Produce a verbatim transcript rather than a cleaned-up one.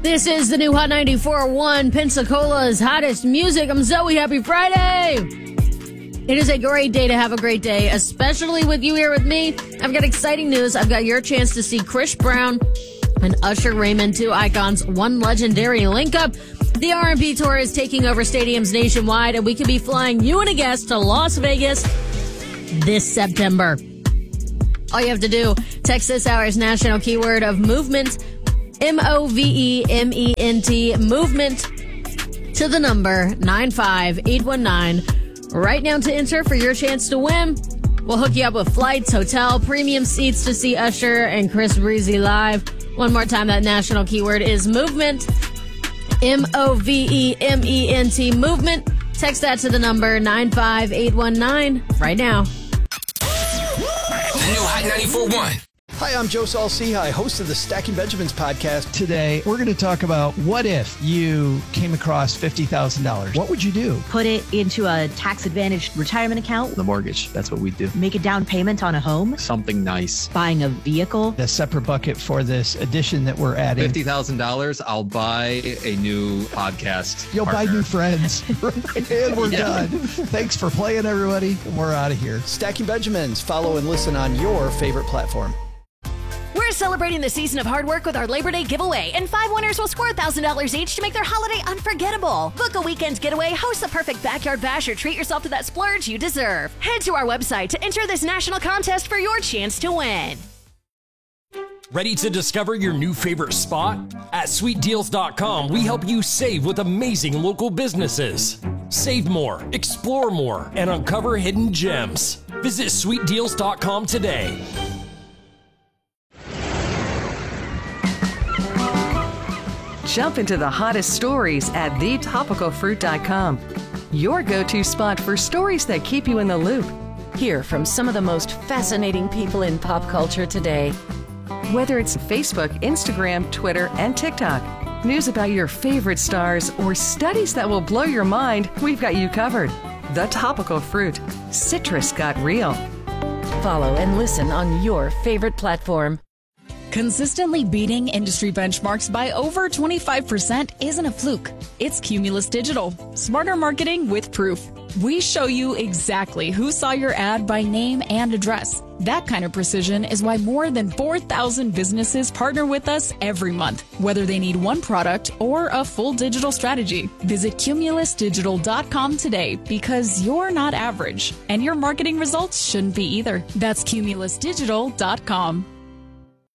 This is the new Hot ninety-four point one, Pensacola's hottest music. I'm Zoe. Happy Friday. It is a great day to have a great day, especially with you here with me. I've got exciting news. I've got your chance to see Chris Brown and Usher Raymond, two icons, one legendary link-up. The R and B tour is taking over stadiums nationwide, and we could be flying you and a guest to Las Vegas this September. All you have to do, text this hour's national keyword of movement, M O V E M E N T, movement, to the number nine five eight one nine. Right now to enter for your chance to win. We'll hook you up with flights, hotel, premium seats to see Usher and Chris Breezy live. One more time, that national keyword is movement, M O V E M E N T, movement. Text that to the number nine five eight one nine right now. The new Hot ninety-four point one. Hi, I'm Joe Saul-Sehy, host of the Stacking Benjamins podcast. Today, we're going to talk about what if you came across fifty thousand dollars? What would you do? Put it into a tax-advantaged retirement account. The mortgage, that's what we do. Make a down payment on a home. Something nice. Buying a vehicle. A separate bucket for this addition that we're adding. fifty thousand dollars, I'll buy a new podcast You'll partner. buy new friends. And we're Yeah. done. Thanks for playing, everybody. We're out of here. Stacking Benjamins. Follow and listen on your favorite platform. We're celebrating the season of hard work with our Labor Day giveaway, and five winners will score one thousand dollars each to make their holiday unforgettable. Book a weekend getaway, host the perfect backyard bash, or treat yourself to that splurge you deserve. Head to our website to enter this national contest for your chance to win. Ready to discover your new favorite spot? At sweet deals dot com, we help you save with amazing local businesses. Save more, explore more, and uncover hidden gems. Visit sweet deals dot com today. Jump into the hottest stories at the topical fruit dot com. Your go-to spot for stories that keep you in the loop. Hear from some of the most fascinating people in pop culture today. Whether it's Facebook, Instagram, Twitter, and TikTok, news about your favorite stars, or studies that will blow your mind, we've got you covered. The Topical Fruit. Citrus got real. Follow and listen on your favorite platform. Consistently beating industry benchmarks by over twenty-five percent isn't a fluke. It's Cumulus Digital. Smarter marketing with proof. We show you exactly who saw your ad by name and address. That kind of precision is why more than four thousand businesses partner with us every month, whether they need one product or a full digital strategy. Visit cumulus digital dot com today, because you're not average, and your marketing results shouldn't be either. That's cumulus digital dot com.